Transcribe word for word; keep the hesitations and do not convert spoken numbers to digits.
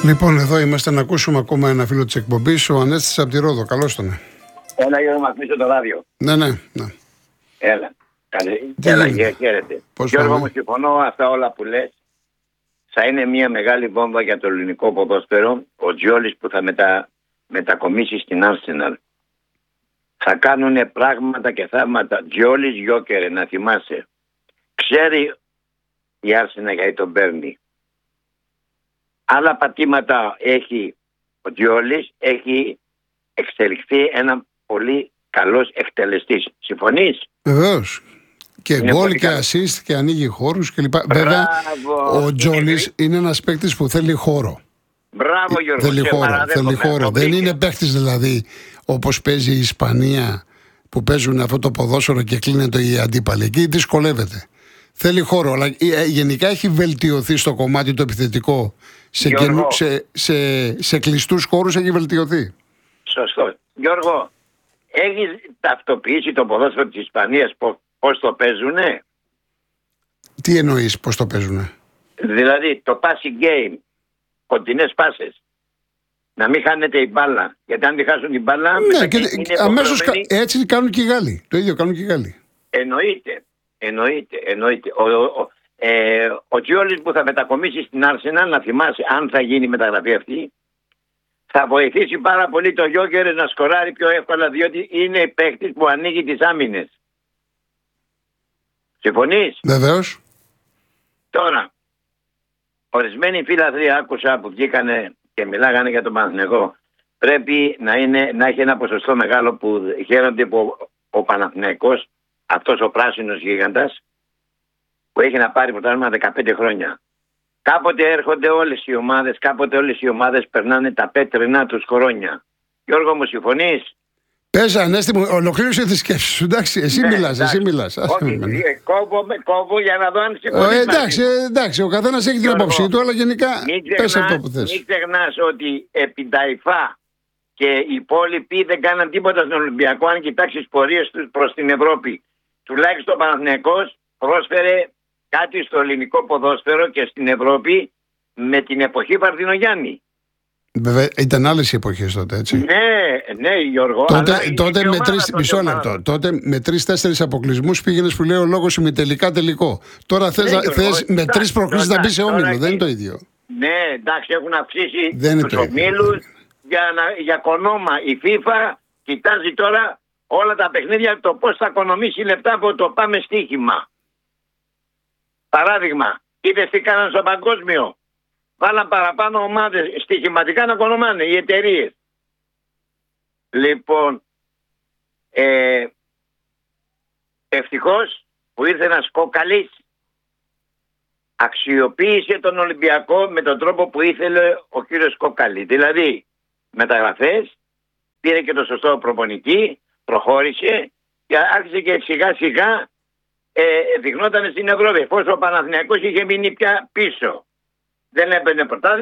Λοιπόν, εδώ είμαστε να ακούσουμε ακόμα ένα φίλο της εκπομπής, ο Ανέστης από τη Ρόδο. Καλώς τον. Έλα, Γιώργο, να κλείσω το ράδιο. Ναι, ναι, ναι. Έλα. Καλή. Έλα, γεια, χαίρετε. Γιώργο, μου συμφωνώ αυτά όλα που λες. Θα είναι μια μεγάλη βόμβα για το ελληνικό ποδόσφαιρο. Ο Τζιόλης που θα μετα... μετακομίσει στην Arsenal. Θα κάνουν πράγματα και θαύματα. Τζιόλης Γιόκερε, να θυμάσαι. Ξέρει η Arsenal γιατί τον παίρνει. Άλλα πατήματα έχει ο Τζιόλης, έχει εξελιχθεί ένα πολύ καλός εκτελεστής. Συμφωνείς? Βεβαίως. Και γκολ και assist και ανοίγει χώρους κλπ. Βέβαια, ο Τζιόλης είναι ένας παίκτης που θέλει χώρο. Μπράβο, Γιώργο. Θέλει χώρο. Θέλει χώρο. Δεν είναι παίκτης δηλαδή όπως παίζει η Ισπανία που παίζουν αυτό το ποδόσφαιρο και κλείνεται οι αντίπαλοι. Εκεί δυσκολεύεται. Θέλει χώρο, αλλά γενικά έχει βελτιωθεί στο κομμάτι το επιθετικό. Σε, καινου, σε, σε, σε κλειστούς χώρους έχει βελτιωθεί. Σωστό. Γιώργο, έχεις ταυτοποιήσει το ποδόσφαιρο της Ισπανίας πώς το παίζουνε? Τι εννοείς πώς το παίζουνε? Δηλαδή το passing game, κοντινές πάσες. Να μην χάνετε η μπάλα. Γιατί αν τη χάσουν την μπάλα... Ναι, και, αμέσως έτσι κάνουν και οι Γάλλοι. Το ίδιο κάνουν και οι Γάλλοι. Εννοείται. Εννοείται. εννοείται. Ο, ο, ε, ο Τζιόλης που θα μετακομίσει στην Arsenal, να θυμάσαι, αν θα γίνει η μεταγραφή αυτή, θα βοηθήσει πάρα πολύ το Γιόκερ να σκοράρει πιο εύκολα, διότι είναι παίκτης που ανοίγει τις άμυνες. Συμφωνείς? Βεβαίως. Τώρα, ορισμένοι φίλαθλοι άκουσα που βγήκανε και μιλάγανε για τον Παναθηναϊκό. Πρέπει να, είναι, να έχει ένα ποσοστό μεγάλο που χαίρονται που ο Παναθηναϊκός, αυτός ο πράσινος γίγαντας, που έχει να πάρει πρωτάθλημα δεκαπέντε χρόνια. Κάποτε έρχονται όλες οι ομάδες, κάποτε όλες οι ομάδες περνάνε τα πέτρινά τους χρόνια. Γιώργο, μου συμφωνείς? Πες, Ανέστη μου, ολοκλήρωσε τη σκέψη σου. Εντάξει, εσύ ναι, μιλάς, εντάξει. εσύ μιλάς. Όχι, κόβω με κόβω για να δω αν συμφωνείς. Ε, εντάξει, εντάξει, ο καθένας έχει την άποψή του, αλλά γενικά πες αυτό που θες. Μην ξεχνάς ότι επί Νταϊφά και οι υπόλοιποι δεν κάναν τίποτα στον Ολυμπιακό, αν κοιτάξεις πορείες τους προς την Ευρώπη. Τουλάχιστον ο Παναθηναϊκός πρόσφερε κάτι στο ελληνικό ποδόσφαιρο και στην Ευρώπη με την εποχή Βαρδινογιάννη. Βέβαια, ήταν άλλες οι εποχές τότε, έτσι. Ναι, ναι, Γιώργο. Τότε, τότε με τρεις, μισό λεπτό. Τότε με τρεις-τέσσερις αποκλεισμούς πήγαινες που λέει ο λόγος ημιτελικά τελικό. Τώρα θες, ναι, θες με τρεις προκλήσεις να μπει σε όμιλο. Δεν είναι το ίδιο. Ναι, εντάξει, έχουν αυξήσει τους ομίλους για, για κονόμα. Η FIFA κοιτάζει τώρα όλα τα παιχνίδια, το πώς θα οικονομήσει λεπτά από το πάμε στοίχημα. Παράδειγμα, είδες τι κάναν στο παγκόσμιο? Βάλαν παραπάνω ομάδες στοιχηματικά να οικονομάνε οι εταιρείες. Λοιπόν, ε, ευτυχώς που ήρθε ένας κόκαλης, αξιοποίησε τον Ολυμπιακό με τον τρόπο που ήθελε ο κύριος Κόκαλη. Δηλαδή, μεταγραφές, πήρε και το σωστό προπονητή, προχώρησε και άρχισε και σιγά σιγά ε, δειχνόταν στην Ευρώπη. Εφόσον ο Παναθηναϊκός είχε μείνει πια πίσω. Δεν έπαιρνε πρωτάθλημα.